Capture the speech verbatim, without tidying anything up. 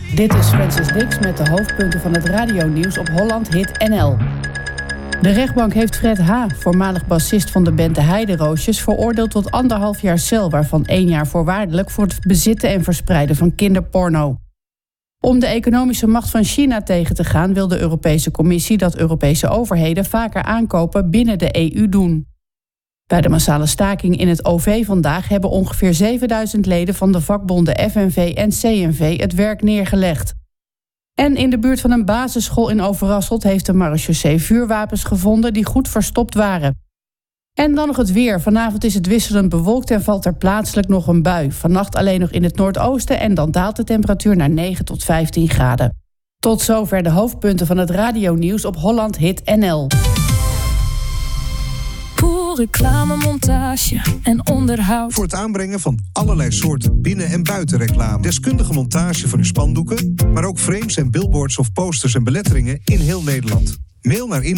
Dit is Francis Dix met de hoofdpunten van het radionieuws op Holland Hit N L. De rechtbank heeft Fred H., voormalig bassist van de band De Heideroosjes, veroordeeld tot anderhalf jaar cel, waarvan één jaar voorwaardelijk voor het bezitten en verspreiden van kinderporno. Om de economische macht van China tegen te gaan, wil de Europese Commissie dat Europese overheden vaker aankopen binnen de E U doen. Bij de massale staking in het O V vandaag hebben ongeveer zevenduizend leden van de vakbonden F N V en C N V het werk neergelegd. En in de buurt van een basisschool in Overasselt heeft de marechaussee vuurwapens gevonden die goed verstopt waren. En dan nog het weer. Vanavond is het wisselend bewolkt en valt er plaatselijk nog een bui. Vannacht alleen nog in het noordoosten en dan daalt de temperatuur naar negen tot vijftien graden. Tot zover de hoofdpunten van het radionieuws op Holland Hit N L. Pool, reclame, montage en onderhoud. Voor het aanbrengen van allerlei soorten binnen- en buitenreclame. Deskundige montage van uw spandoeken, maar ook frames en billboards of posters en beletteringen in heel Nederland. Mail naar info